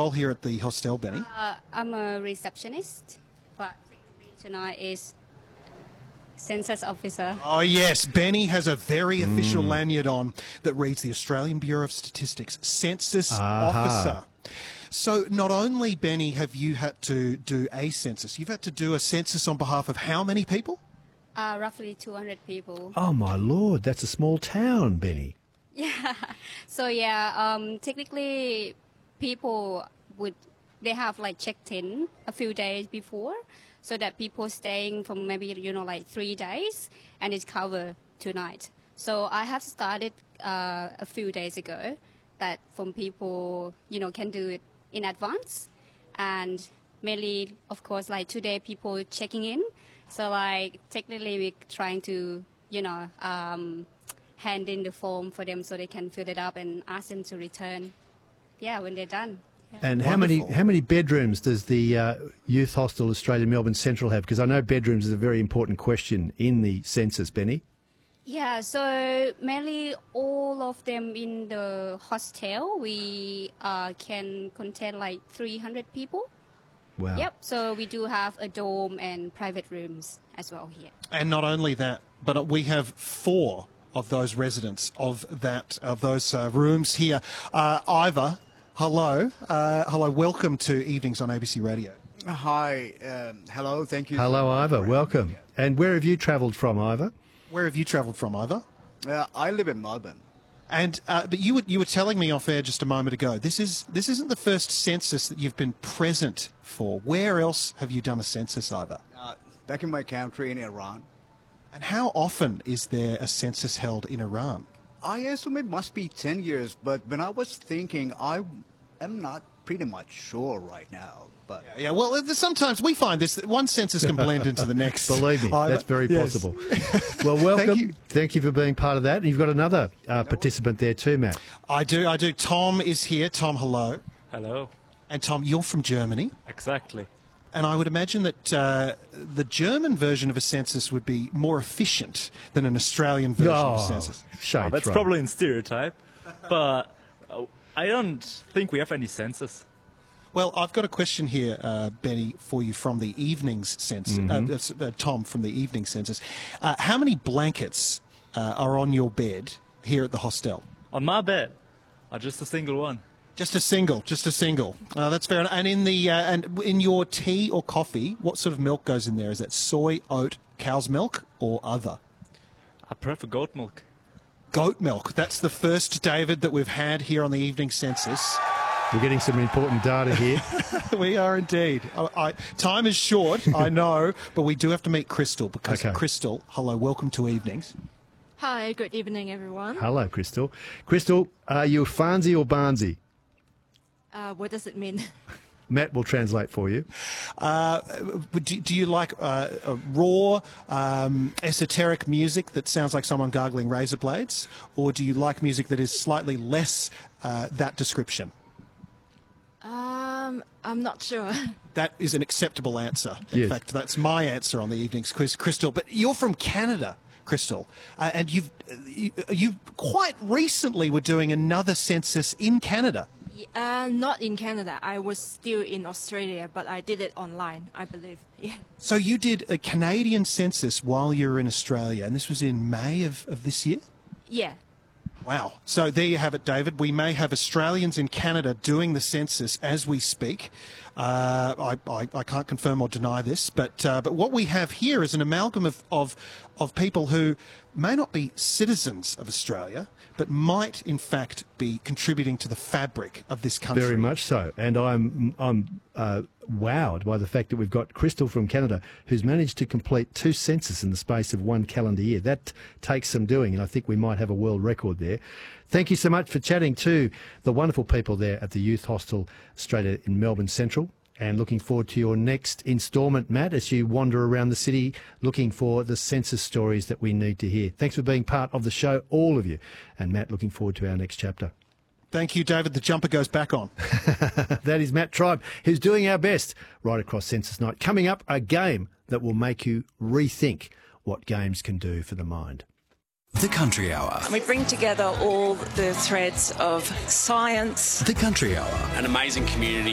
role here at the hostel, Benny? I'm a receptionist, but tonight is census officer. Oh, yes. Benny has a very official lanyard on that reads the Australian Bureau of Statistics Census Officer. So not only, Benny, have you had to do a census, you've had to do a census on behalf of how many people? Roughly 200 people. Oh, my Lord, that's a small town, Benny. Yeah. So, technically, people they have like checked in a few days before, so that people staying from maybe, 3 days, and it's covered tonight. So I have started a few days ago that from people, can do it in advance. And mainly, of course, like today, people checking in. So like technically we're trying to, hand in the form for them so they can fill it up and ask them to return, when they're done. Yeah. And how many bedrooms does the Youth Hostel Australia Melbourne Central have? Because I know bedrooms is a very important question in the census, Benny. Yeah, so mainly all of them in the hostel, we can contain like 300 people. Wow. Yep, so we do have a dome and private rooms as well here. And not only that, but we have 4 of those residents of those rooms here. Ivor, hello. Hello, welcome to Evenings on ABC Radio. Hi, hello, thank you. Hello, Ivor, welcome. And where have you travelled from, Ivor? Where have you travelled from, Ivor? I live in Melbourne. And but you were telling me off air just a moment ago. This isn't the first census that you've been present for. Where else have you done a census, Ivor? Back in my country in Iran. And how often is there a census held in Iran? I assume it must be 10 years, but when I was thinking, I am not pretty much sure right now. But Yeah, well, sometimes we find this, that one census can blend into the next. Believe me, that's very possible. Well, welcome. Thank you for being part of that. And you've got another participant there too, Matt. I do. Tom is here. Tom, hello. Hello. And Tom, you're from Germany. Exactly. And I would imagine that the German version of a census would be more efficient than an Australian version of a census. That's probably in stereotype, but I don't think we have any census. Well, I've got a question here, Benny, for you from the evening's census. Tom, from the evening census. How many blankets are on your bed here at the hostel? On my bed, just a single one. Just a single. That's fair enough. And in your tea or coffee, what sort of milk goes in there? Is that soy, oat, cow's milk, or other? I prefer goat milk. Goat milk. That's the first, David, that we've had here on the evening census. We're getting some important data here. We are indeed. Time is short, I know, but we do have to meet Crystal because Crystal, hello, welcome to Evenings. Hi, good evening, everyone. Hello, Crystal. Crystal, are you Farnsey or Barnsey? What does it mean? Matt will translate for you. Do you like raw, esoteric music that sounds like someone gargling razor blades, or do you like music that is slightly less that description? I'm not sure. That is an acceptable answer. In Yes. fact, that's my answer on the Evenings quiz, Crystal. But you're from Canada, Crystal, and you quite recently were doing another census in Canada. Not in Canada. I was still in Australia, but I did it online, I believe. Yeah. So you did a Canadian census while you were in Australia, and this was in May of this year? Yeah. Wow. So there you have it, David. We may have Australians in Canada doing the census as we speak. I can't confirm or deny this, but what we have here is an amalgam of people who may not be citizens of Australia, but might in fact be contributing to the fabric of this country. Very much so. And I'm wowed by the fact that we've got Crystal from Canada who's managed to complete 2 censuses in the space of 1 calendar year. That takes some doing, and I think we might have a world record there. Thank you so much for chatting to the wonderful people there at the Youth Hostel Australia in Melbourne Central. And looking forward to your next instalment, Matt, as you wander around the city looking for the census stories that we need to hear. Thanks for being part of the show, all of you. And Matt, looking forward to our next chapter. Thank you, David. The jumper goes back on. That is Matt Tribe, who's doing our best right across Census Night. Coming up, a game that will make you rethink what games can do for the mind. The Country Hour. We bring together all the threads of science. The Country Hour. An amazing community